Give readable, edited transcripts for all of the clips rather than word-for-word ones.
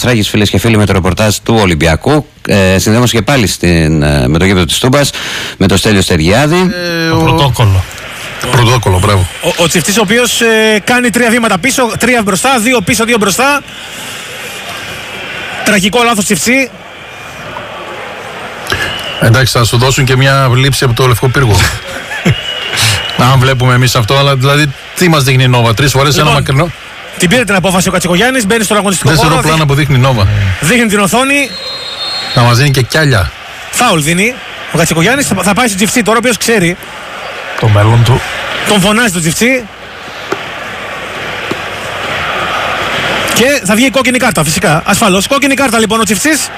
Θράκης, φίλες και φίλοι, με το ρεπορτάζ του Ολυμπιακού. Συνδέομαστε και πάλι με το γήπεδο της Τούμπας, με το Στέλιο Στεργιάδη. Πρωτόκολλο, μπράβο. Ο Τσιφτής, ο οποίος κάνει 3 βήματα πίσω, 3 μπροστά, 2 πίσω, 2 μπροστά. Τραγικό λάθος Τσιφτή. Εντάξει, θα σου δώσουν και μια λήψη από το Λευκό Πύργο. Αν βλέπουμε εμείς αυτό, αλλά δηλαδή τι μας δείχνει η Νόβα, 3 φορές ένα μακρινό. Την πήρε την απόφαση ο Κατσικογιάννης, μπαίνει στον αγωνιστικό χώρο. Δεν πλάνα που δείχνει η Νόβα. Δείχνει την οθόνη. Να μας δίνει και κιάλια. Φάουλ δίνει. Ο Κατσικογιάννης θα πάει στο Τσιφτή τώρα, ο οποίος ξέρει το μέλλον του. Τον φωνάζει τον Τσιφτή. Και θα βγει η κόκκινη κάρτα, φυσικά. Ασφαλώς. Κόκκινη κάρτα λοιπόν ο Τσιφτής.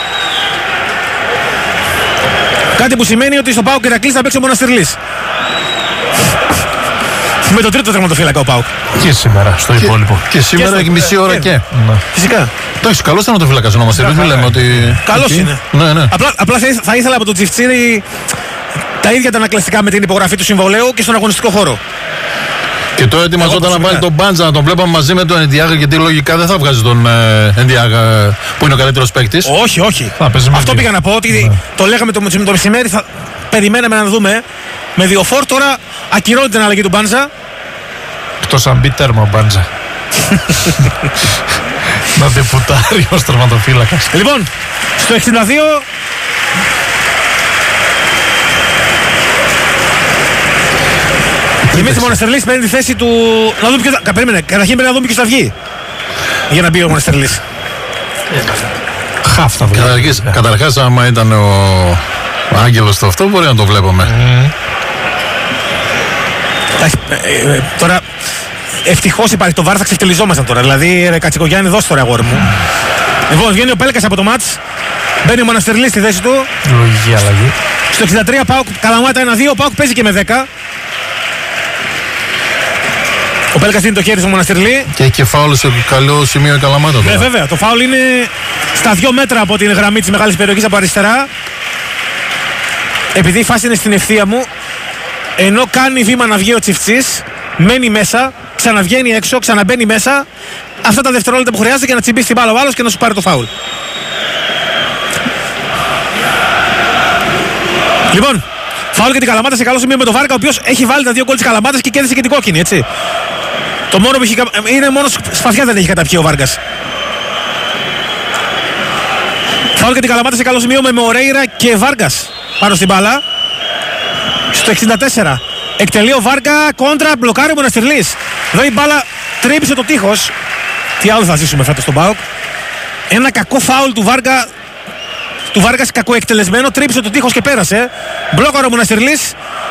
Κάτι που σημαίνει ότι στο ΠΑΟΚ Ηρακλής θα παίξει ο Μοναστηρλής. Με τον τρίτο τερματοφύλακα ο ΠΑΟΚ. Και σήμερα στο υπόλοιπο. Και σήμερα έχει μισή ώρα και. Φυσικά. Το έχει καλός τερματοφύλακας ο Μοναστηρλής. Μην λέμε ότι. Καλός είναι. Ναι. Απλά θα ήθελα από τον Τσιφτή τα ίδια τα ανακλαστικά με την υπογραφή του συμβολέου και στον αγωνιστικό χώρο. Και τώρα ετοιμαζόταν να βάλει τον Μπάντζα, να τον βλέπαμε μαζί με τον Εντιάγα, γιατί λογικά δεν θα βγάζει τον Εντιάγα που είναι ο καλύτερος παίκτης. Όχι. Αυτό πήγα να πω, ότι το λέγαμε το μεσημέρι, περιμέναμε να δούμε. Με 2 φόρ τώρα ακυρώνει την αλλαγή του Μπάντζα. Εκτός αν μπει τέρμα ο Μπάντζα. Να ντεπουτάρει ως τερματοφύλακας. Λοιπόν, στο 62. Δημήτρη Μοναστερλής παίρνει τη θέση του. Να δούμε ποιος θα. Περίμενε, καταρχήν πρέπει να δούμε ποιος θα βγει για να μπει ο Μοναστερλής. Χαφ θα βγει. Καταρχάς, άμα ήταν ο Άγγελος το αυτό, μπορεί να το βλέπαμε. Τώρα, ευτυχώς υπάρχει το βάρ, θα ξεφτελιζόμασταν τώρα. Δηλαδή, Κατσικογιάννη, δώσ' τώρα, αγόρι μου. Λοιπόν, βγαίνει ο Πέλκας από το μάτς. Μπαίνει ο Μοναστερλής στη θέση του. Λογική αλλαγή. Στο 63 ΠΑΟΚ, Καλαμάτα 1-2, ο ΠΑΟΚ παίζει και με 10. Ο Πέλκας δίνει το χέρι στο Μοναστερλή. Και έχει και φάουλ σε καλό σημείο η Καλαμάτα τώρα. Βέβαια, το φάουλ είναι στα 2 μέτρα από την γραμμή της μεγάλης περιοχής από αριστερά. Επειδή η φάση είναι στην ευθεία μου, ενώ κάνει βήμα να βγει ο Τσιφτσής, μένει μέσα, ξαναβγαίνει έξω, ξαναμπαίνει μέσα. Αυτά τα δευτερόλεπτα που χρειάζεται για να τσιμπήσει την μπάλα ο άλλος και να σου πάρει το φάουλ. Λοιπόν, φάουλ για την Καλαμάτα σε καλό σημείο με τον Βάρκα, ο οποίος έχει βάλει τα 2 γκολ της Καλαμάτας και κέρδισε και την κόκκινη, έτσι. Το μόνο που έχει, είναι μόνο σπαθιά δεν έχει καταπιεί ο Βάρκας. Φάουλ για την Καλαμάτα σε καλό σημείο με Μορέιρα και Βάρκας πάνω στην μπάλα. Στο 64 εκτελεί ο Βάρκα, κόντρα, μπλοκάρει ο Μοναστερλής. Εδώ η μπάλα τρύπησε το τείχος. Τι άλλο θα ζήσουμε φέτος στον ΠΑΟΚ. Ένα κακό φάουλ του Βάρκα. Του Βάρκας κακοεκτελεσμένο, τρύπησε το τείχος και πέρασε. Μπλόκαρο ο Μοναστερλής.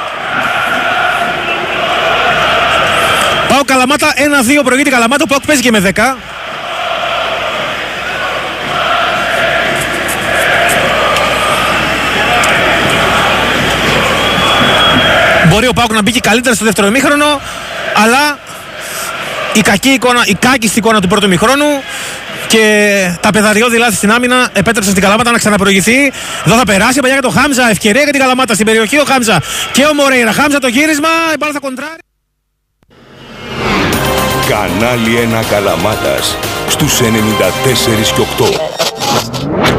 ΠΑΟΚ Καλαμάτα 1-2, προηγείται η Καλαμάτα. Ο ΠΑΟΚ παίζει και με 10. Μπορεί ο ΠΑΟΚ να μπει και καλύτερα στο δεύτερο ημίχρονο, αλλά η κάκιστη εικόνα του πρώτου ημίχρονου και τα πεδαριώδη λάθη στην άμυνα επέτρεψαν στην Καλαμάτα να ξαναπροηγηθεί. Εδώ θα περάσει η παλιά για τον Χάμζα. Ευκαιρία για την Καλαμάτα στην περιοχή. Ο Χάμζα και ο Μορέιρα. Χάμζα το γύρισμα. Η μπάλα θα κοντράρει. Κανάλι 1 Καλαμάτας στους 94 και 8.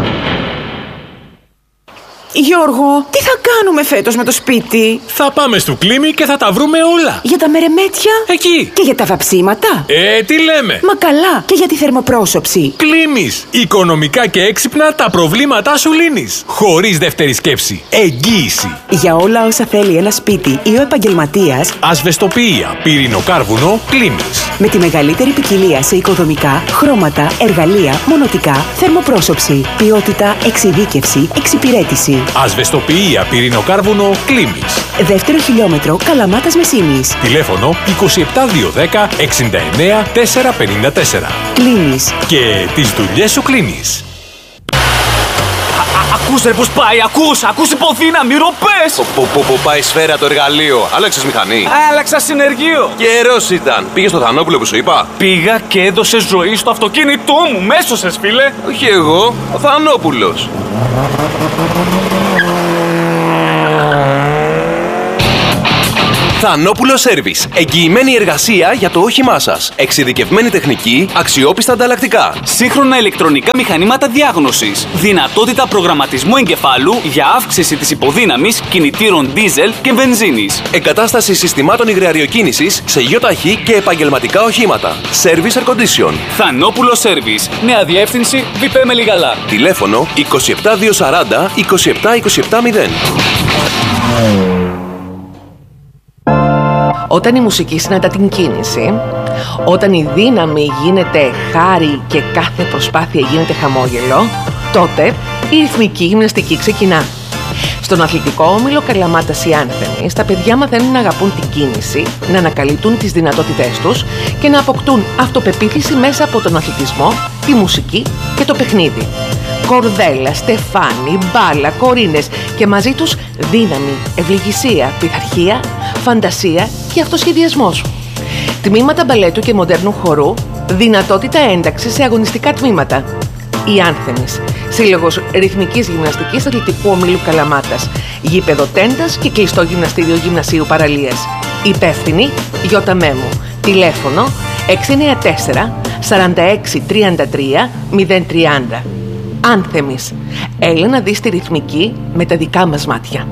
Γιώργο, τι θα κάνουμε φέτος με το σπίτι? Θα πάμε στο Κλίμι και θα τα βρούμε όλα. Για τα μερεμέτια? Εκεί. Και για τα βαψίματα? Τι λέμε. Μα καλά, και για τη θερμοπρόσωψη. Κλίμις. Οικονομικά και έξυπνα τα προβλήματά σου λύνεις. Χωρίς δεύτερη σκέψη. Εγγύηση. Για όλα όσα θέλει ένα σπίτι ή ο επαγγελματίας. Ασβεστοποιία, πυρηνοκάρβουνο, Κλίμις. Με τη μεγαλύτερη ποικιλία σε οικοδομικά, χρώματα, εργαλεία, μονοτικά, θερμοπρόσωψη. Ποιότητα, εξειδίκευση, εξυπηρέτηση. Ασβεστοποιία, πυρηνοκάρβουνο, Κλίμις. Δεύτερο χιλιόμετρο, Καλαμάτας Μεσίνης. Τηλέφωνο 27210 69 454. Κλίμις. Και τις δουλειές σου κλείνεις. Ακούς ρε πως πάει, ακούς υποδύναμη, ροπές! Που πάει σφαίρα το εργαλείο. Άλλαξες μηχανή. Άλλαξα συνεργείο. Καιρός ήταν. Πήγες στο Θανόπουλο που σου είπα. Πήγα και έδωσε ζωή στο αυτοκίνητό μου. Μέσωσες φίλε. Όχι εγώ, ο Θανόπουλος. Θανόπουλο Σέρβις. Εγγυημένη εργασία για το όχημά σας. Εξειδικευμένη τεχνική, αξιόπιστα ανταλλακτικά. Σύγχρονα ηλεκτρονικά μηχανήματα διάγνωσης. Δυνατότητα προγραμματισμού εγκεφάλου για αύξηση της υποδύναμης κινητήρων δίζελ και βενζίνης. Εγκατάσταση συστημάτων υγραεριοκίνησης σε ΙΟΤΑΧΗ και επαγγελματικά οχήματα. Service Air Condition. Θανόπουλο Σέρβις. Νέα διεύθυνση Βιπέ Μελιγαλά. Τηλέφωνο 27240 27270. Όταν η μουσική συναντά την κίνηση, όταν η δύναμη γίνεται χάρη και κάθε προσπάθεια γίνεται χαμόγελο, τότε η ρυθμική γυμναστική ξεκινά. Στον αθλητικό όμιλο Καλαμάτας η Άνθεμης, τα παιδιά μαθαίνουν να αγαπούν την κίνηση, να ανακαλύπτουν τις δυνατότητές τους και να αποκτούν αυτοπεποίθηση μέσα από τον αθλητισμό, τη μουσική και το παιχνίδι. Κορδέλα, στεφάνι, μπάλα, κορίνες και μαζί τους δύναμη, ευληγησία, πειθαρχία, φαντασία και αυτοσχεδιασμός. Τμήματα μπαλέτου και μοντέρνου χορού, δυνατότητα ένταξης σε αγωνιστικά τμήματα. Η Άνθεμης, σύλλογος ρυθμικής γυμναστικής αθλητικού ομίλου Καλαμάτας, γήπεδο τέντας και κλειστό γυμναστήριο γυμνασίου παραλίας. Υπεύθυνη Γιώτα Μέμου. Τηλέφωνο 694 46 33 030. Άνθεμης. Έλα να δεις τη ρυθμική με τα δικά μας μάτια.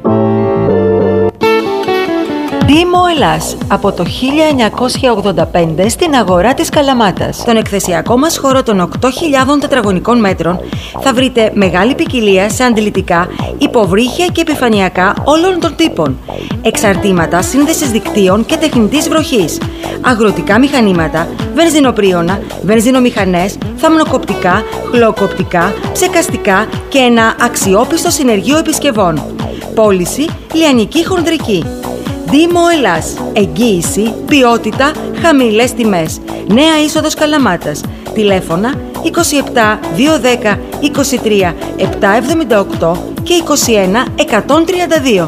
Δήμο Ελλάς, από το 1985 στην αγορά της Καλαμάτας. Στον εκθεσιακό μας χώρο των 8.000 τετραγωνικών μέτρων θα βρείτε μεγάλη ποικιλία σε αντιλητικά, υποβρύχια και επιφανειακά όλων των τύπων. Εξαρτήματα σύνδεσης δικτύων και τεχνητής βροχής. Αγροτικά μηχανήματα, βενζινοπρίωνα, βενζινομηχανές, θαμνοκοπτικά, χλωκοπτικά, ψεκαστικά και ένα αξιόπιστο συνεργείο επισκευών. Πώληση λιανική χονδρική. Δήμο Ελλάς. Εγγύηση, ποιότητα, χαμηλές τιμές. Νέα είσοδος Καλαμάτας. Τηλέφωνα 27 210 23 778 και 21 132.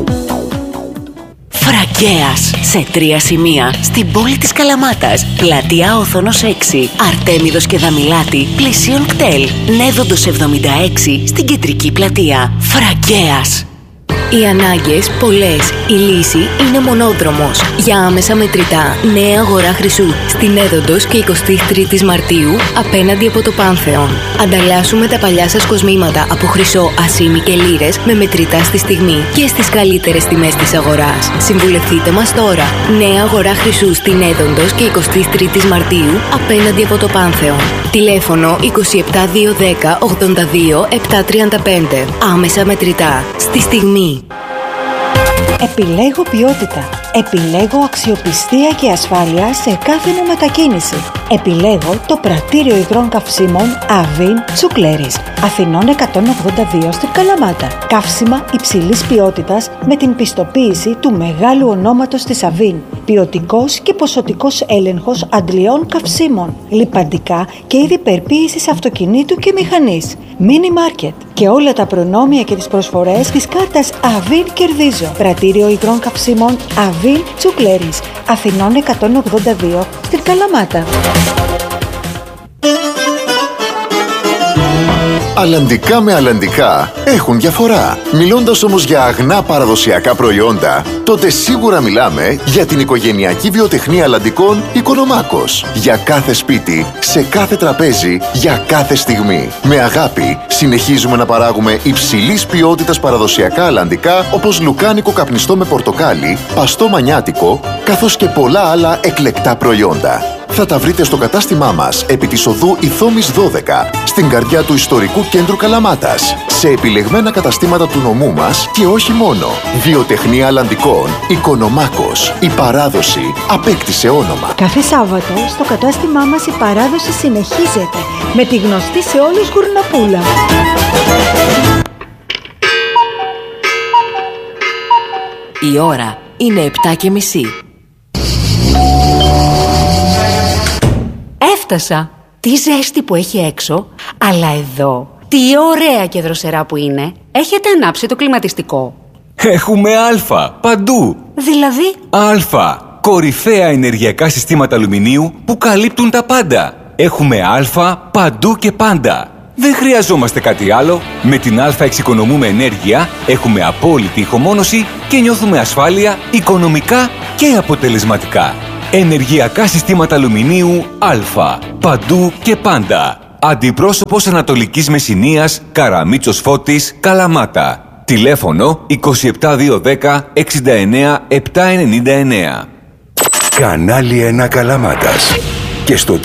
Φραγκέας, σε 3 σημεία στην πόλη της Καλαμάτας. Πλατεία Όθωνος 6, Αρτέμιδος και Δαμιλάτη, πλησίον κτέλ. Νέδοντος 76 στην κεντρική πλατεία. Φραγκέας. Οι ανάγκες πολλές. Η λύση είναι μονόδρομος. Για άμεσα μετρητά, νέα αγορά Χρυσού στην Έδοντος και 23 Μαρτίου απέναντι από το Πάνθεον. Ανταλλάσσουμε τα παλιά σας κοσμήματα από χρυσό, ασήμι και λίρες με μετρητά στη στιγμή και στις καλύτερες τιμές της αγοράς. Συμβουλευτείτε μας τώρα. Νέα αγορά Χρυσού στην Έδοντος και 23 Μαρτίου απέναντι από το Πάνθεον. Τηλέφωνο 27 210 82 735. Άμεσα μετρητά. Στη στιγμή. Επιλέγω ποιότητα. Επιλέγω αξιοπιστία και ασφάλεια σε κάθε μου μετακίνηση. Επιλέγω το πρατήριο υγρών καυσίμων Αβίν Τσουκλέρης, Αθηνών 182 στην Καλαμάτα. Καύσιμα υψηλής ποιότητας με την πιστοποίηση του μεγάλου ονόματος της Αβίν. Ποιοτικός και ποσοτικός έλεγχος αντλειών καυσίμων. Λιπαντικά και είδη περποίησης αυτοκινήτου και μηχανής. Mini Market. Και όλα τα προνόμια και τις προσφορές της κάρτας Αβίν Κερδίζω. Πρατήριο υγρών καυσίμων Αβίν Τσουκλέρης, Αθηνών 182 στην Καλαμάτα. Αλλαντικά με αλλαντικά έχουν διαφορά. Μιλώντας όμως για αγνά παραδοσιακά προϊόντα, τότε σίγουρα μιλάμε για την οικογενειακή βιοτεχνία αλλαντικών Οικονομάκος. Για κάθε σπίτι, σε κάθε τραπέζι, για κάθε στιγμή. Με αγάπη συνεχίζουμε να παράγουμε υψηλής ποιότητας παραδοσιακά αλλαντικά όπως λουκάνικο καπνιστό με πορτοκάλι, παστό μανιάτικο, καθώς και πολλά άλλα εκλεκτά προϊόντα. Θα τα βρείτε στο κατάστημά μας επί της οδού Ιθόμης 12, στην καρδιά του ιστορικού κέντρου Καλαμάτας, σε επιλεγμένα καταστήματα του νομού μας και όχι μόνο. Βιοτεχνία αλλαντικών Οικονομάκος. Η παράδοση απέκτησε όνομα. Κάθε Σάββατο στο κατάστημά μας η παράδοση συνεχίζεται με τη γνωστή σε όλους γουρνοπούλα. Η ώρα είναι 7:30. Έφτασα. Τι ζέστη που έχει έξω, αλλά εδώ τι ωραία και δροσερά που είναι. Έχετε ανάψει το κλιματιστικό? Έχουμε Α παντού. Δηλαδή? Α. Κορυφαία ενεργειακά συστήματα αλουμινίου που καλύπτουν τα πάντα. Έχουμε Α παντού και πάντα. Δεν χρειαζόμαστε κάτι άλλο. Με την Α εξοικονομούμε ενέργεια, έχουμε απόλυτη ηχομόνωση και νιώθουμε ασφάλεια οικονομικά και αποτελεσματικά. Ενεργειακά συστήματα αλουμινίου Α. Παντού και πάντα. Αντιπρόσωπος Ανατολικής Μεσσηνίας, Καραμίτσος Φώτης, Καλαμάτα. Τηλέφωνο 27210 69 799. Κανάλι 1 Καλαμάτας. Και στο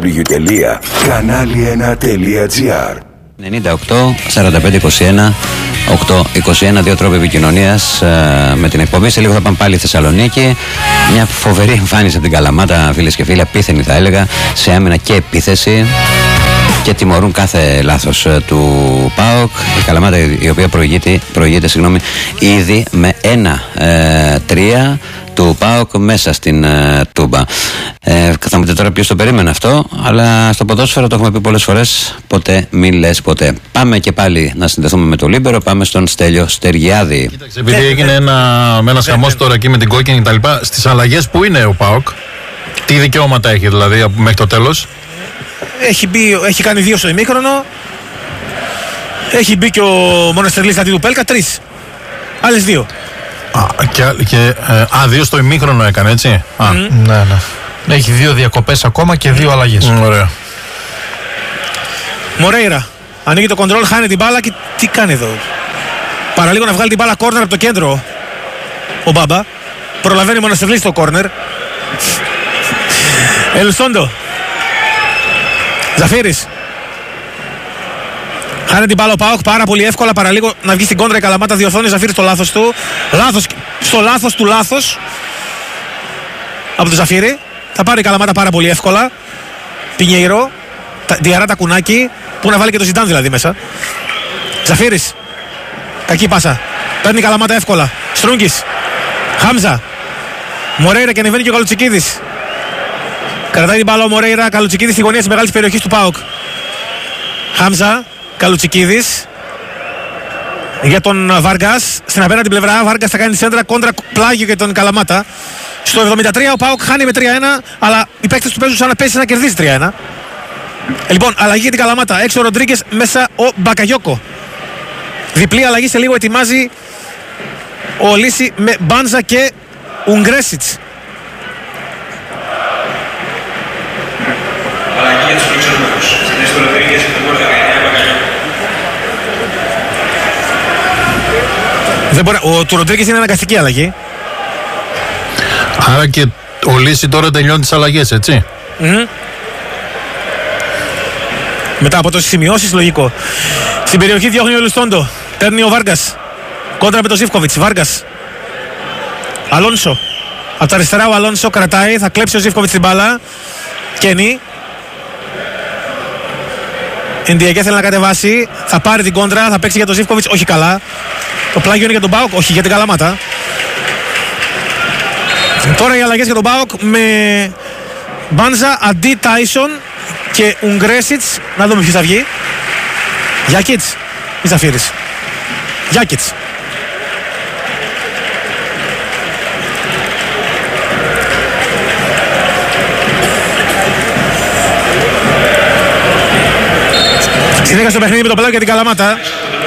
www.kanali1.gr 98 45 21 821, δύο τρόποι επικοινωνίας με την εκπομπή. Σε λίγο θα πάμε πάλι Θεσσαλονίκη. Μια φοβερή εμφάνιση από την Καλαμάτα, φίλες και φίλοι, απίθανη θα έλεγα, σε άμυνα και επίθεση. Και τιμωρούν κάθε λάθος του ΠΑΟΚ. Η Καλαμάτα, η οποία προηγείται ήδη με 1-3 του ΠΑΟΚ μέσα στην Τούμπα. Θα μου πείτε τώρα ποιος το περίμενε αυτό, αλλά στο ποδόσφαιρο το έχουμε πει πολλές φορές, ποτέ μην λες ποτέ. Πάμε και πάλι να συνδεθούμε με το Λίμπερο, πάμε στον Στέλιο Στεργιάδη. Κοίταξε, επειδή έγινε ένας χαμός τώρα εκεί με την κόκκινη κτλ. Στις αλλαγές που είναι ο ΠΑΟΚ, τι δικαιώματα έχει δηλαδή μέχρι το τέλος? Έχει κάνει 2 στο ημίχρονο. Έχει μπει και ο Μοναστερλής αντί του Πέλκα, 3. Άλλες 2. Δύο στο ημίχρονο έκανε, έτσι. Ναι. Έχει 2 διακοπές ακόμα και 2 αλλαγές. Ωραία. Μορέιρα. Ανοίγει το κοντρόλ, χάνει την μπάλα και τι κάνει εδώ? Παραλίγο να βγάλει την μπάλα κόρνερ από το κέντρο. Ο Μπάμπα. Προλαβαίνει ο Μοναστερλής στο κόρνερ. Ελσόντο. Ζαφύρης. Χάνει την μπάλα ο ΠΑΟΚ πάρα πολύ εύκολα. Παραλίγο να βγει στην κόντρα η Καλαμάτα, διορθώνει ο Ζαφύρης το λάθος του. Στο λάθος του λάθος από τον Ζαφύρη. Θα πάρει η Καλαμάτα πάρα πολύ εύκολα. Πινιέιρο. Διαρά τα κουνάκι. Που να βάλει και το Ζιντάν δηλαδή μέσα. Ζαφύρης. Κακή πάσα. Παίρνει η Καλαμάτα εύκολα. Στρούγκης. Χάμζα. Μορέιρα και ανεβαίνει και ο Καλουτσικίδης. Κρατάει την μπάλα ο Μορέιρα. Καλουτσικίδης στη γωνία της μεγάλης περιοχής του ΠΑΟΚ. Χάμζα. Καλουτσικίδης. Για τον Βάργκας. Στην απέναντι πλευρά. Βάργκας θα κάνει σέντρα κόντρα πλάγιο για τον Καλαμάτα. Στο 73 ο ΠΑΟΚ χάνει με 3-1. Αλλά οι παίκτες του παίζουν σαν να πέσει να κερδίσει 3-1. Λοιπόν, αλλαγή για την Καλαμάτα. Έξω ο Ροντρίγκες, μέσα ο Μπακαγιόκο. Διπλή αλλαγή σε λίγο ετοιμάζει ο Λύση με Μπάνζα και Ουγγρέσιτς. Αλλαγή για τους φιλοξενούμενους. Στην έστω Ροντρίγκες και τον κόλ 19 Μπακαγιόκο. Ο του Ροντρίγκες είναι αναγκαστική αλλαγή. Άρα και ο Λύση τώρα τελειώνει τις αλλαγές, έτσι. Μετά από τόσες σημειώσεις, λογικό. Στην περιοχή διώχνει ο Λουστόντο. Παίρνει ο Βάργκας. Κόντρα με τον Ζίβκοβιτς. Βάργκας. Αλόνσο. Από τα αριστερά ο Αλόνσο κρατάει. Θα κλέψει ο Ζίβκοβιτς την μπάλα. Κένι. Ενδιακέ θέλει να κατεβάσει. Θα πάρει την κόντρα. Θα παίξει για τον Ζίβκοβιτς. Όχι καλά. Το πλάγιο είναι για τον ΠΑΟΚ. Όχι για την Καλαμάτα. Τώρα οι αλλαγές για τον ΠΑΟΚ με Μπάνζα αντί Τάισον και Ουγγρέσιτς. Να δούμε ποιος θα βγει. Γιάκιτς ή Ζαφύρης? Γιάκιτς. Συνέχεια στο παιχνίδι με το πλάγιο για την Καλαμάτα.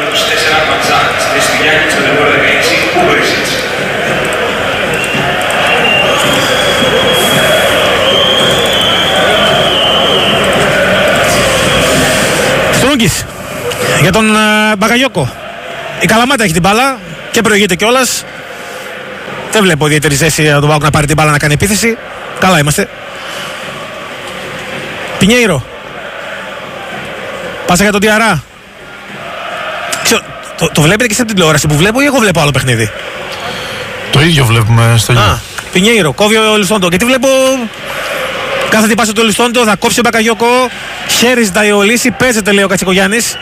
Στρούγκης για τον Μπακαγιόκο. Η Καλαμάτα έχει την μπάλα και προηγείται κιόλας. Δεν βλέπω ιδιαίτερη ζέση για τον ΠΑΟΚ να πάρει την μπάλα να κάνει επίθεση. Καλά είμαστε. Πινιέιρο. Πάσα για τον Διαρά. Το βλέπετε και στην τηλεόραση που βλέπω ή εγώ βλέπω άλλο παιχνίδι? Το ίδιο βλέπουμε στο γιο. Πινιέιρο, κόβει ο Λουστόντο. Γιατί βλέπω κάθε την πάσα του Λουστόντο, θα κόψει ο Μπακαγιόκο. Χέρι ζητάει ο Λύση, παίζεται λέει ο Κατσικογιάννης.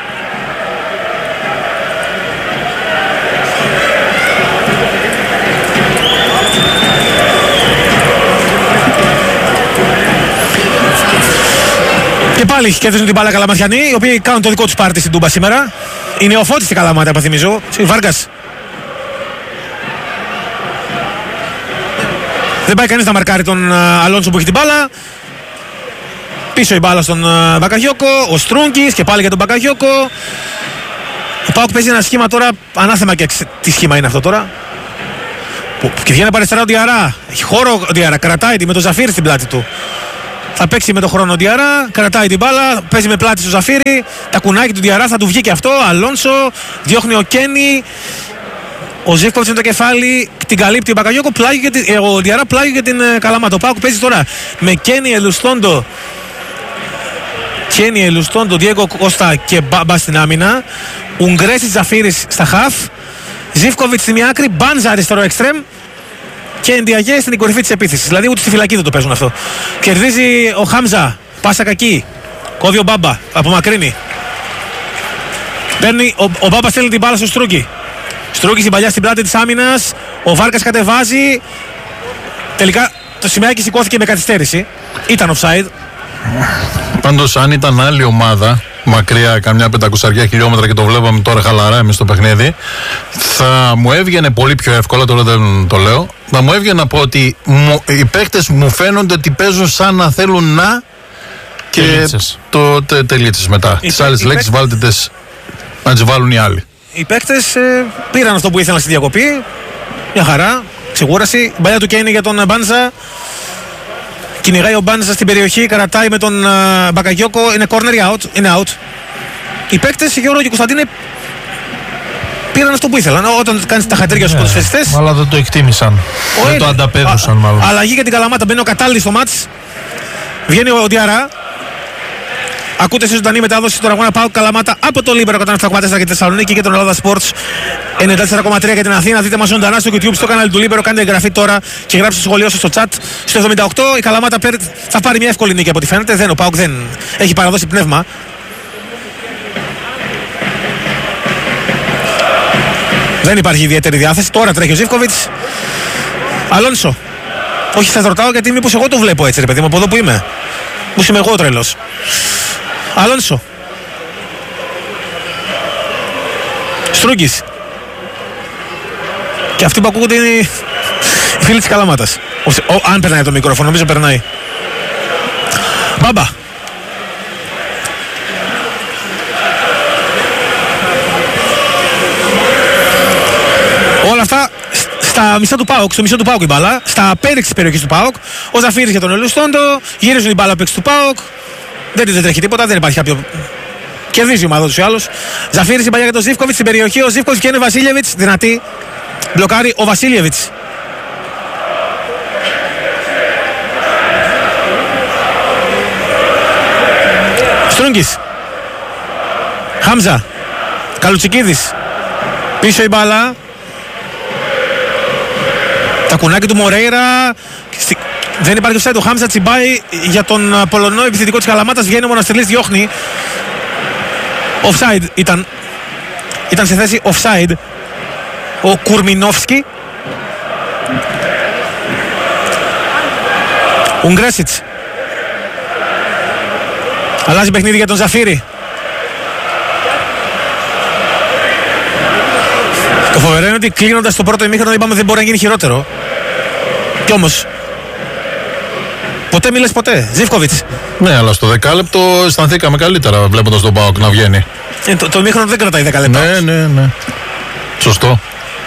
Και πάλι κερδίζουν την μπάλα Καλαματιανοί, οι οποίοι κάνουν το δικό τους πάρτι στην Τούμπα σήμερα. Είναι ο Φώτης στην Καλαμάτα, επαθυμίζω. Βάργκας. Δεν πάει κανείς να μαρκάρει τον Αλόνσο που έχει την μπάλα. Πίσω η μπάλα στον Μπακαγιόκο. Ο Στρούγκης και πάλι για τον Μπακαγιόκο. Ο ΠΑΟΚ παίζει ένα σχήμα τώρα. Ανάθεμα και τι σχήμα είναι αυτό τώρα. Και βγαίνει από αριστερά ο Διαρά. Έχει χώρο ο Διαρά. Κρατάει τη με τον Ζαφύρι στην πλάτη του. Θα παίξει με τον χρόνο ο Διαρά. Κρατάει την μπάλα. Παίζει με πλάτη στο Ζαφύρι. Τα κουνάκι του Διαρά θα του βγει και αυτό. Αλόνσο. Διώχνει ο Κένι. Ο Ζίβκοβιτς με το κεφάλι. Την καλύπτει ο Μπακαγιόκο. Ο Διαρά πλάγει για την Καλαμάτα. Ο ΠΑΟΚ παίζει τώρα με Κένι Ελουστόντο. Κένι Ελουστόντο, Διέγκο Κώστα και Μπάμπα στην άμυνα. Ουγγρέσης Ζαφύρης στα χαφ. Ζίβκοβιτς στη μία άκρη. Μπάνζα αριστερό εξτρέμ. Και Ενδιαγέ στην κορυφή της επίθεσης. Δηλαδή ούτε στη φυλακή δεν το παίζουν αυτό. Κερδίζει ο Χάμζα. Πάσα κακή. Κόβει ο Μπάμπα. Απομακρύνει. Παίρνει ο Μπάμπα, στέλνει την μπάλα στο Στρούγκη. Στρούγκη στην παλιά στην πλάτη της άμυνας. Ο Βάρκας κατεβάζει. Τελικά το σημαίακι σηκώθηκε με καθυστέρηση. Ήταν offside. Πάντως, αν ήταν άλλη ομάδα, μακριά καμιά 500 χιλιόμετρα και το βλέπαμε τώρα χαλαρά εμείς στο παιχνίδι, θα μου έβγαινε πολύ πιο εύκολα, τώρα δεν το λέω, θα μου έβγαινε να πω ότι οι παίκτες μου φαίνονται ότι παίζουν σαν να θέλουν να και το τελίτσες μετά. Τις άλλες λέξεις βάλτε να τις βάλουν οι άλλοι. Οι παίκτες πήραν αυτό που ήθελαν στη διακοπή. Μια χαρά, ξεκούραση. Η παλιά του Κένι για τον Μπάνζα. Κυνηγάει ο Μπάνζα στην περιοχή, καρατάει με τον Μπακαγιόκο. Είναι corner ή out? Είναι out. Οι παίκτες, Γιώργο και Κωνσταντίνε, πήραν αυτό που ήθελαν. Όταν κάνεις τα χατρίκια στους ποδοσφαιριστές. Αλλά δεν το εκτίμησαν. Δεν το ανταπέδωσαν μάλλον. Αλλαγή για την Καλαμάτα. Μπαίνει ο Κατάλληλης στο μάτς. Βγαίνει ο Διαρά. Ακούτε σε ζωντανή μετάδοση στον αγώνα ΠΑΟΚ Καλαμάτα από το Λίμπερο 107,4 για τη Θεσσαλονίκη και τον Ελλάδα Sports 94,3 για την Αθήνα. Δείτε μας ζωντανά στο YouTube, στο κανάλι του Λίμπερο. Κάντε εγγραφή τώρα και γράψτε το σχολείο σας στο chat. Στο 78 η Καλαμάτα θα πάρει μια εύκολη νίκη από ό,τι φαίνεται. Ο ΠΑΟΚ δεν έχει παραδώσει πνεύμα. Δεν υπάρχει ιδιαίτερη διάθεση. Τώρα τρέχει ο Ζίβκοβιτς. Αλόνσο. Όχι, θα ρωτάω γιατί μήπως εγώ το βλέπω έτσι, ρε παιδί μου, από εδώ που είμαι. Που είμαι εγώ τρελός. Αλόνσο. Στρούγκης. Και αυτοί που ακούγονται είναι οι φίλοι της Καλαμάτας. Αν περνάει το μικρόφωνο, νομίζω περνάει. Μπάμπα. Όλα αυτά στα μισά του ΠΑΟΚ, στο μισό του ΠΑΟΚ η μπάλα. Στα απέδειξη της περιοχής του ΠΑΟΚ. Ο Ζαφύρης για τον Ελουστόντο. Γυρίζουν η μπάλα παίξει του ΠΑΟΚ. Δεν τρέχει τίποτα, δεν υπάρχει κάποιο. Κερδίζει η ομάδα τους ή άλλους. Ζαφύρης η παλιά για τον Ζίβκοβιτς στην περιοχή. Ο Ζίβκοβιτς και είναι Βασίλιεβιτς. Δυνατή. Μπλοκάρει ο Βασίλιεβιτς. Στρούγκης. Χάμζα. Καλουτσικίδης. Πίσω η μπάλα. Τα κουνάκι του Μορέιρα. Δεν υπάρχει offside. Ο Χάμζα τσιμπάει για τον Πολωνό επιθετικό της Καλαμάτας. Βγαίνει ο Μοναστηρλής, διώχνει. Offside ήταν. Ήταν σε θέση offside ο Κουρμινόφσκι. Ουγγρέσιτς. Αλλάζει παιχνίδι για τον Ζαφύρη. Το φοβερό είναι ότι κλείνοντας το πρώτο ημίχρονο είπαμε δεν μπορεί να γίνει χειρότερο. Κι όμως ποτέ μιλες ποτέ. Ζίβκοβιτς. Ναι, αλλά στο δεκάλεπτο αισθανθήκαμε καλύτερα βλέποντας τον ΠΑΟΚ να βγαίνει. Το ημίχρονο δεν κρατάει 10 λεπτά. Ναι. Σωστό.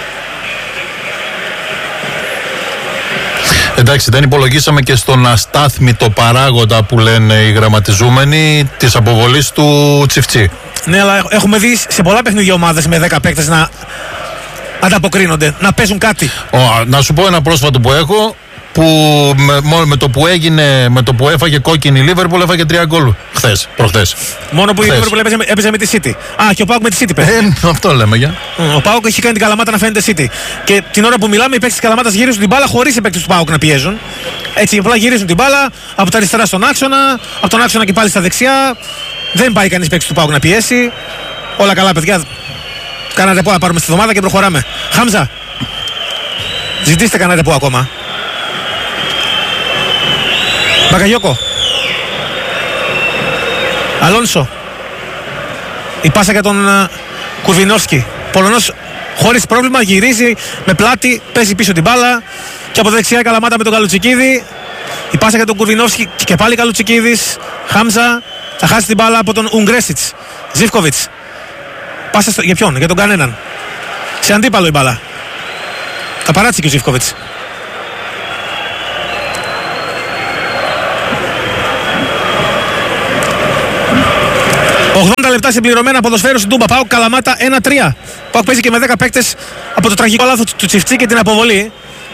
Εντάξει, δεν υπολογίσαμε και στον αστάθμητο παράγοντα που λένε οι γραμματιζούμενοι της αποβολής του Τσιφτσί. Ναι, αλλά έχουμε δει σε πολλά παιχνίδια ομάδες με 10 παίκτες να ανταποκρίνονται, να παίζουν κάτι. Να σου πω ένα πρόσφατο που έχω, που με το που έγινε, με το που έφαγε κόκκινη η Λίβερπουλ έφαγε 3 γκολ προχθές. Μόνο που η Λίβερπουλ έπαιζε με τη City. Α, και ο ΠΑΟΚ με τη City παίζει. Αυτό λέμε για. Ο ΠΑΟΚ έχει κάνει την Καλαμάτα να φαίνεται City. Και την ώρα που μιλάμε, οι παίκτες της Καλαμάτας γυρίζουν την μπάλα χωρίς οι παίκτες του ΠΑΟΚ να πιέζουν. Έτσι, απλά γυρίζουν την μπάλα από τα αριστερά στον άξονα, από τον άξονα και πάλι στα δεξιά. Δεν πάει κανείς παίκτης του ΠΑΟΚ να πιέσει. Όλα καλά, παιδιά. Κάνα ρεπό να πάρουμε στη εβδομάδα και προχωράμε. Χάμζα. Ζητήστε κανένα ρεπό ακόμα. Μπακαγιόκο. Αλόνσο. Η πάσα για τον Κουρβινόφσκι. Πολωνός χωρίς πρόβλημα γυρίζει με πλάτη, παίζει πίσω την μπάλα. Και από δεξιά η Καλαμάτα με τον Καλουτσικίδη. Η πάσα για τον Κουρβινόφσκι και πάλι Καλουτσικίδης. Χάμζα θα χάσει την μπάλα από τον Ουγγρέσιτς. Ζίβκοβιτς. Πάσα για ποιον, για τον κανέναν. Σε αντίπαλο η μπάλα. Τα παράτησε και ο Ζίβκοβιτς. ...80 λεπτά συμπληρωμένα ποδοσφαίρου στην Τούμπα. ΠΑΟΚ Καλαμάτα 1-3. ΠΑΟΚ παίζει και με 10 παίκτες από το τραγικό λάθος του Τσιφτσί και την αποβολή.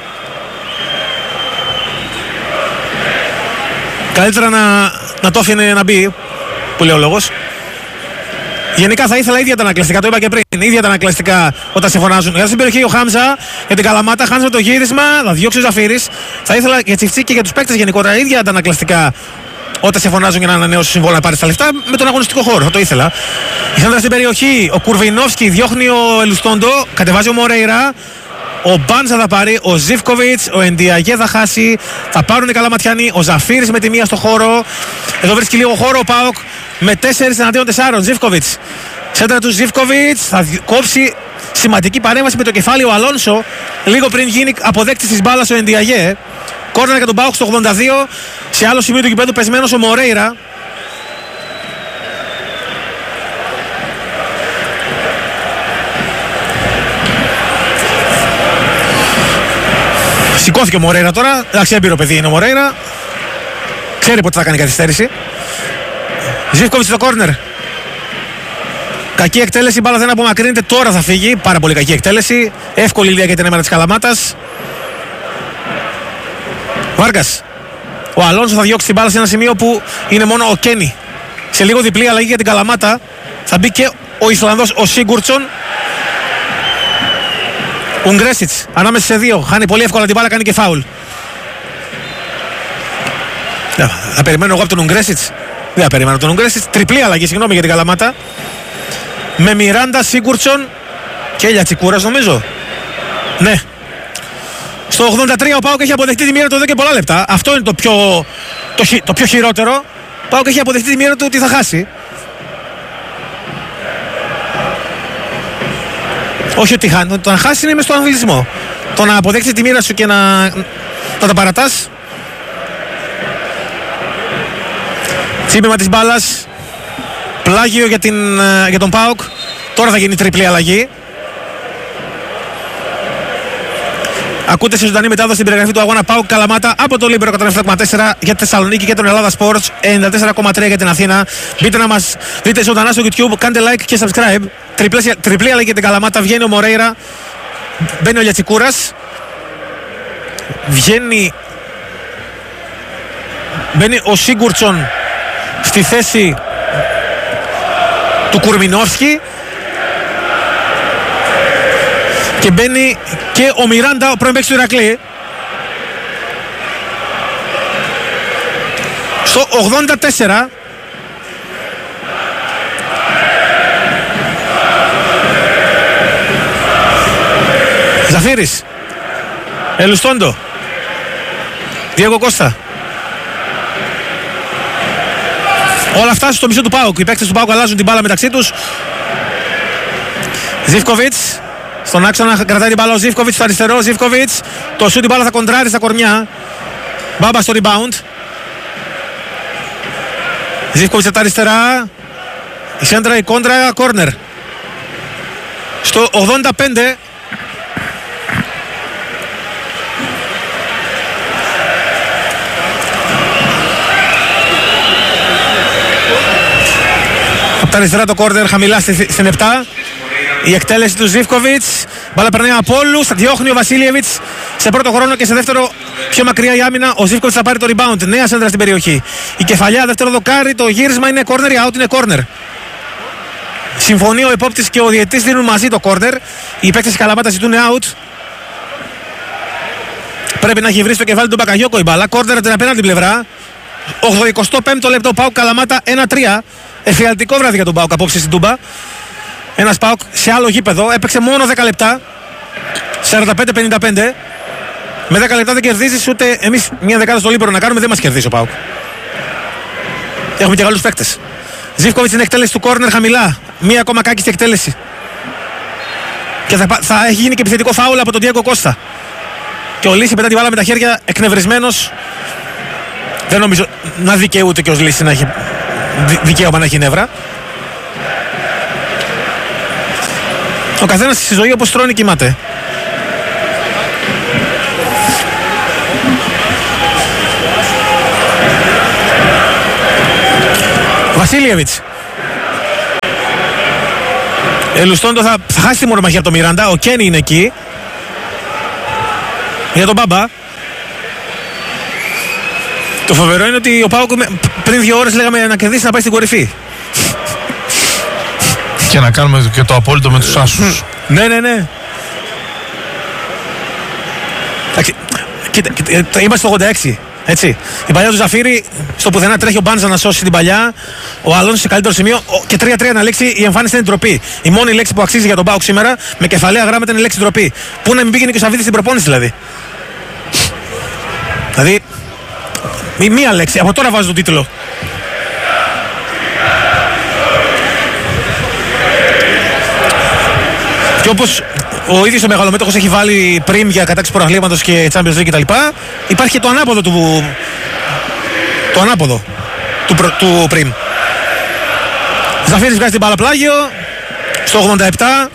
Καλύτερα να το άφηνε να μπει, που λέει ο λόγος. Γενικά θα ήθελα ίδια τα ανακλαστικά, το είπα και πριν. Ίδια τα ανακλαστικά όταν σε φωνάζουν. Για στην περιοχή ο Χάμζα για την Καλαμάτα. Χάμζα με το γύρισμα, θα διώξει ο Ζαφύρης. Θα ήθελα για Τσιφτσί και για τους παίκτες γενικότερα ίδια τα ανακλαστικά όταν σε φωνάζουν για να ανανεώσει συμβόλαιο να πάρει τα λεφτά με τον αγωνιστικό χώρο. Θα το ήθελα. Η Σέντρα στην περιοχή. Ο Κουρβινόφσκι διώχνει ο Ελουστόντο. Κατεβάζει ο Μορέιρα. Ο Μπάντζα θα πάρει. Ο Ζίβκοβιτς. Ο Εντιαγέ θα χάσει. Θα πάρουν οι Καλαματιανοί. Ο Ζαφύρης με τη μία στο χώρο. Εδώ βρίσκει λίγο χώρο ο ΠΑΟΚ με 4 εναντίον 4. Ζίβκοβιτς. Σέντρα του Ζίβκοβιτς. Θα κόψει σημαντική παρέμβαση με το κεφάλι ο Αλόνσο. Λίγο πριν γίνει αποδέκτης της μπάλας ο Εντιαγέ. Κόρνερ για τον ΠΑΟΚ στο 82. Σε άλλο σημείο του γηπέδου πεσμένος ο Μορέιρα. Σηκώθηκε ο Μορέιρα τώρα. Εντάξει, έμπειρο παιδί είναι ο Μορέιρα. Ξέρει πότε θα κάνει καθυστέρηση. Ζίβκοβιτς στο κόρνερ. Κακή εκτέλεση, η μπάλα δεν απομακρύνεται. Τώρα θα φύγει. Πάρα πολύ κακή εκτέλεση. Εύκολη ηλία για την έμερα της Καλαμάτας. Βάργκας. Ο Αλόνσο θα διώξει την μπάλα σε ένα σημείο που είναι μόνο ο Κένι. Σε λίγο διπλή αλλαγή για την Καλαμάτα. Θα μπει και ο Ισλανδός ο Σίγκουρτσον. Ουγγρέσιτς ανάμεσα σε δύο. Χάνει πολύ εύκολα την μπάλα, κάνει και φάουλ. Θα περιμένω εγώ από τον Ουγγρέσιτς. Δεν θα περιμένω τον Ουγγρέσιτς. Τριπλή αλλαγή, συγγνώμη για την Καλαμάτα. Με Μιράντα, Σίγκουρτσον και Λιατσικούρας νομίζω. Ναι. Στο 83 ο ΠΑΟΚ έχει αποδεχτεί τη μοίρα του εδώ και πολλά λεπτά. Αυτό είναι το πιο χειρότερο. Ο ΠΑΟΚ έχει αποδεχτεί τη μοίρα του ότι θα χάσει. Όχι ότι χάνει. Το να χάσει είναι μες στον αθλητισμό. Το να αποδέχεις τη μοίρα σου και να τα παρατάς. Τσίπημα της μπάλας. Πλάγιο για τον ΠΑΟΚ. Τώρα θα γίνει τριπλή αλλαγή. Ακούτε σε ζωντανή μετάδοση στην περιγραφή του αγώνα ΠΑΟΚ Καλαμάτα από το Λίμπερο 107,4 για τη Θεσσαλονίκη και τον Ελλάδα Sports 94,3 για την Αθήνα. Μπείτε να μας δείτε ζωντανά στο YouTube, κάντε like και subscribe. Τριπλή αλλαγή για την Καλαμάτα. Βγαίνει ο Μορέιρα, μπαίνει ο Λιατσικούρας, μπαίνει ο Σίγκουρτσον στη θέση του Κουρμινόφσκι. Και μπαίνει και ο Μιράντα, ο πρώην παίκτης του Ηρακλή. Στο 84. Ζαφύρης. Ελουστόντο. Διέγκο Κώστα. Όλα αυτά στο μισό του ΠΑΟΚ. Οι παίκτες του ΠΑΟΚ αλλάζουν την μπάλα μεταξύ τους. Ζίβκοβιτς. Στον άξονα κρατάει την μπάλα ο Ζίβκοβιτς στο αριστερό. Ζίβκοβιτς. Το σούτ την μπάλα θα κοντράρει στα κορμιά. Μπάμπα στο rebound. Ζίβκοβιτς από τα αριστερά. Η σέντρα, η κόντρα, κόρνερ. Στο 85. Από τα αριστερά το κόρνερ χαμηλά στην 7. Η εκτέλεση του Ζίβκοβιτς. Μπάλα περνάει από όλους. Θα διώχνει ο Βασίλιεβιτς σε πρώτο χρόνο και σε δεύτερο πιο μακριά η άμυνα. Ο Ζίβκοβιτς θα πάρει το rebound. Νέα σέντρα στην περιοχή. Η κεφαλιά, δεύτερο δοκάρι. Το γύρισμα είναι corner, η out είναι corner. Συμφωνεί ο υπόπτης και ο διαιτητής, δίνουν μαζί το corner. Οι παίκτες της Καλαμάτας ζητούν out. Πρέπει να έχει βρει στο κεφάλι του Μπακαγιώκο η μπάλα. Corner από την απέναντι πλευρά. 85ο λεπτό. ΠΑΟΚ Καλαμάτα 1-3. Εφιαλτικό βράδυ για τον ΠΑΟΚ απόψε στην Τούμπα. Ένας ΠΑΟΚ σε άλλο γήπεδο, έπαιξε μόνο 10 λεπτά. 45-55. Με 10 λεπτά δεν κερδίζεις ούτε εμείς μια δεκάδα στο Λίμπερο να κάνουμε, δεν μας κερδίσει ο ΠΑΟΚ. Έχουμε και καλούς παίκτες. Ζίβκοβιτς είναι εκτέλεση του κόρνερ χαμηλά. Μία ακόμα κάκιστη εκτέλεση. Και θα έχει γίνει και επιθετικό φάουλ από τον Διέγκο Κώστα. Και ο Λύση πετά την μπάλα με τα χέρια, εκνευρισμένος. Δεν νομίζω να δικαιούται και ως λύση να έχει δικαίωμα να έχει νεύρα. Ο καθένας στη ζωή όπως τρώνε κοιμάται. Βασίλιεβιτς. Ελουστόντο θα χάσει τη μονομαχία από τον Μιράντα. Ο Κένι είναι εκεί για τον Μπάμπα. Το φοβερό είναι ότι ο ΠΑΟΚ πριν 2 ώρες λέγαμε να κερδίσει, να πάει στην κορυφή. Και να κάνουμε και το απόλυτο με τους άσους. Ναι. Κοίτα, είμαστε στο 86. Έτσι. Η παλιά του Ζαφύρι, στο πουθενά τρέχει ο Μπάνζα να σώσει την παλιά. Ο Αλόνσο σε καλύτερο σημείο. Και 3-3 να λέξει, η εμφάνιση είναι ντροπή. Η μόνη λέξη που αξίζει για τον ΠΑΟΚ σήμερα, με κεφαλαία γράμματα, είναι η λέξη ντροπή. Πού να μην πήγαινε και ο Σαββίδης στην προπόνηση δηλαδή. Δηλαδή, μία λέξη. Από τώρα βάζω τον τίτλο. Και όπως ο ίδιος ο μεγαλομέτωχος έχει βάλει πριμ για κατάκτηση πρωταθλήματος και Champions League κτλ. Υπάρχει και το ανάποδο του πριμ. Ζαφύρης βγάζει την μπάλα πλάγιο στο 87.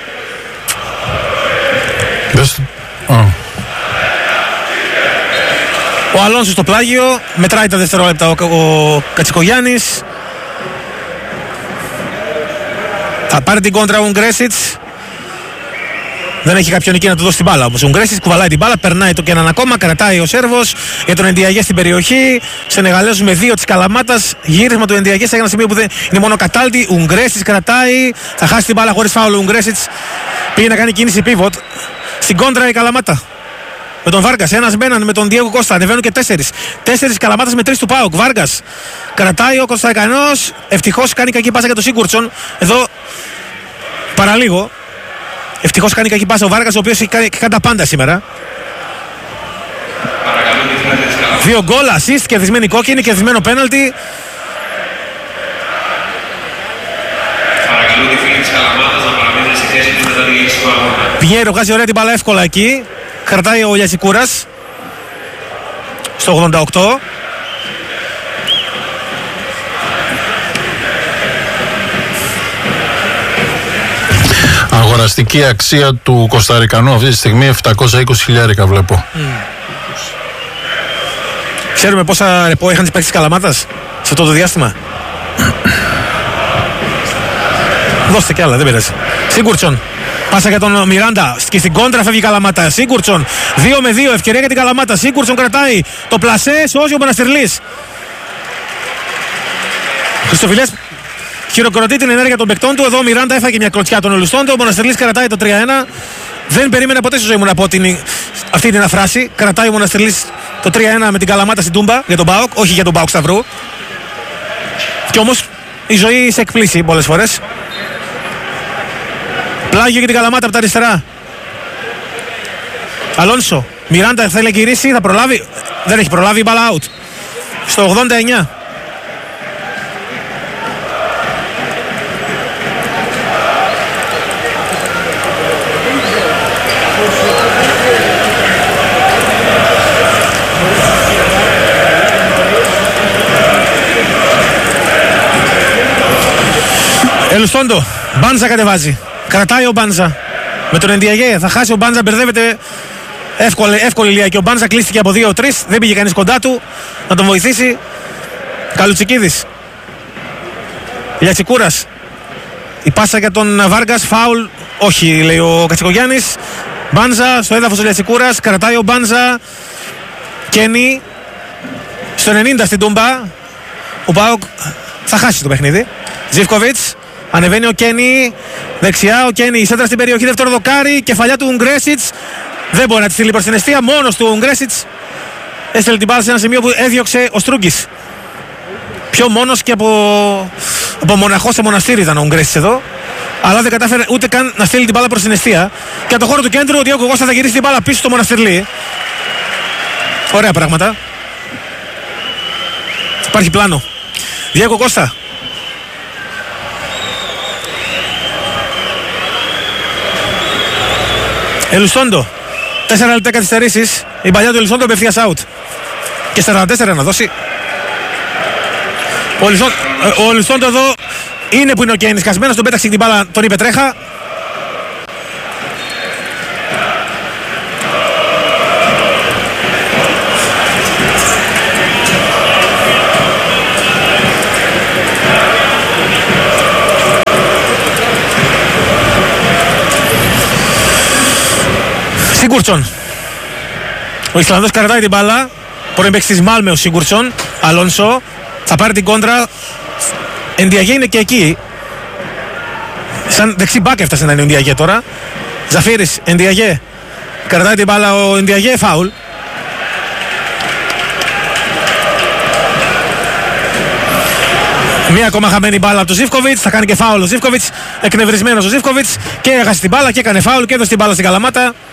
Ο Αλόνσο στο πλάγιο, μετράει τα δευτερόλεπτα ο Κατσικογιάννης. Θα πάρει την κόντρα ο Γκρέσιτς. Δεν έχει κάποιον εκεί να του δώσει την μπάλα όμως. Ο Γκρέσιτς κουβαλάει την μπάλα, περνάει το και έναν ακόμα, κρατάει ο Σέρβος για τον Ενδιαγέ στην περιοχή. Σενεγαλέζους με 2 της Καλαμάτας. Γύρισμα του Ενδιαγέ σε ένα σημείο που δεν είναι μόνο κατάλτη. Ο Γκρέσιτς κρατάει, θα χάσει την μπάλα χωρίς φάουλ. Ο Γκρέσιτς πήγε να κάνει κίνηση pivot. Στην κόντρα η Καλαμάτα. Με τον Βάργκας, ένας με έναν με τον Διέγκο Κώστα. Ανεβαίνουν και 4. 4 Καλαμάτας με 3 του ΠΑΟΚ. Βάργκας κρατάει ο Κωνσταντινός. Ευτυχώς κάνει κακή πάσα για τον Σίγκουρτσον. Εδώ παραλίγο. Ευτυχώς κάνει κακή πάσα ο Βάργκας, ο οποίος έχει κάνει τα πάντα σήμερα. 2 γκολ, assist, κερδισμένη κόκκινη, κερδισμένο πέναλτι. Παρακαλώ τη φίλη της Καλαμάτας να παραμείνει στη θέση της μετά τη λήξη του αγώνα. Πιέρο βγάζει ωραία την μπάλα εύκολα εκεί. Κρατάει ο Λιασικούρας στο 88. Αγοραστική αξία του Κωνσταρικανού αυτή τη στιγμή 720.000 βλέπω. Ξέρουμε πόσα ρεπό είχαν τις παίκτες της Καλαμάτας σε αυτό το διάστημα. Δώστε κι άλλα, δεν πειράζει. Σίγκουρτσον. Πάσα για τον Μιράντα και στην κόντρα φεύγει η Καλαμάτα. Σίγκουρτσον 2-2, ευκαιρία για την Καλαμάτα. Σίγκουρτσον κρατάει το πλασέ, σώζει ο Μοναστηρλής. Χριστοφιλιάς χειροκροτεί την ενέργεια των παικτών του. Εδώ ο Μιράντα έφαγε μια κλωτσιά των Ολουστών. Ο Μοναστηρλής κρατάει το 3-1. Δεν περίμενα ποτέ στη ζωή μου να πω αυτή την αφράση. Κρατάει ο Μοναστηρλής το 3-1 με την Καλαμάτα στην Τούμπα για τον ΠΑΟΚ, όχι για τον ΠΑΟΚ Σταυρού. Κι όμως η ζωή σε εκπλήσει πολλές φορές. Πλάγιο για την Καλαμάτα από τα αριστερά. Αλόνσο. Μιράντα θέλει να γυρίσει, θα προλάβει. Δεν έχει προλάβει, μπάλα out. Στο 89. Ελουστόντο. Μπάνζα κατεβάζει. Κρατάει ο Μπάνζα με τον Ενδιαγέ. Θα χάσει ο Μπάνζα, μπερδεύεται. Εύκολη λία και ο Μπάνζα κλείστηκε από 2-3. Δεν πήγε κανείς κοντά του να τον βοηθήσει. Καλουτσικίδης. Λιατσικούρας. Η πάσα για τον Βάργκας. Φάουλ. Όχι, λέει ο Κατσικογιάννης. Μπάνζα στο έδαφος ο Λιατσικούρας. Κρατάει ο Μπάνζα. Κένι. Στο 90 στην Τούμπα. Ο ΠΑΟΚ θα χάσει το παιχνίδι. Ζιβκοβιτς. Ανεβαίνει ο Κένι. Δεξιά ο Κένι. Η σέντρα στην περιοχή. Δεύτερο δοκάρι. Κεφαλιά του Γκρέσιτς. Δεν μπορεί να τη στείλει προς την αιστεία. Μόνος του Γκρέσιτς έστελνε την μπάλα σε ένα σημείο που έδιωξε ο Στρούγκης. Πιο μόνος και από μοναχό σε μοναστήρι ήταν ο Γκρέσιτς εδώ. Αλλά δεν κατάφερε ούτε καν να στείλει την μπάλα προς την αιστεία. Και από το χώρο του κέντρου ο Διέγκο Κώστα θα γυρίσει την μπάλα πίσω στο Μοναστηρλί. Ωραία πράγματα. Υπάρχει πλάνο. Διέγκο Κώστα. Ελουστόντο. 4 λεπτά καθυστερήσεις. Η παλιά του Ελουστόντο απευθείας out. Και 44 να δώσει. Ο Λουστόντο εδώ είναι που είναι ο Κένις κασμένος, τον πέταξε την μπάλα, τον είπε τρέχα. Σίγκουρτσον. Ο Ισλανδός κρατάει την μπάλα. Πρώην παίκτης της Μάλμε ο Σίγκουρτσον. Αλόνσο θα πάρει την κόντρα. Ενδιαγέ είναι και εκεί. Σαν δεξί μπακ έφτασε να είναι ο Ενδιαγέ τώρα. Ζαφίρης, Ενδιαγέ. Κρατάει την μπάλα ο Ενδιαγέ, φάουλ. Μία ακόμα χαμένη μπάλα από τον Ζίβκοβιτς. Θα κάνει και φάουλ ο Ζίβκοβιτς. Εκνευρισμένος ο Ζίβκοβιτς. Και έχασε την μπάλα και έκανε φάουλ και έδωσε την μπάλα στην Καλαμάτα.